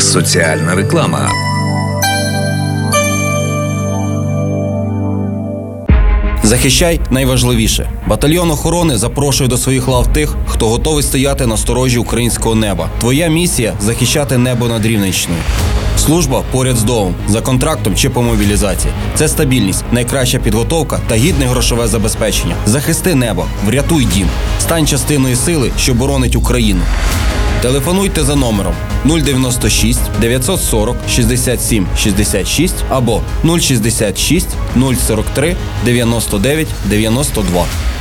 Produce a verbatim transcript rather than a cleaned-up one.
Соціальна реклама. Захищай найважливіше. Батальйон охорони запрошує до своїх лав тих, хто готовий стояти на сторожі українського неба. Твоя місія – захищати небо над Рівненщиною. Служба поряд з домом, за контрактом чи по мобілізації. Це стабільність, найкраща підготовка та гідне грошове забезпечення. Захисти небо, врятуй дім. Стань частиною сили, що боронить Україну. Телефонуйте за номером нуль дев'яносто шість дев'ятсот сорок шістдесят сім шістдесят шість або нуль шістдесят шість нуль сорок три дев'яносто дев'ять дев'яносто два.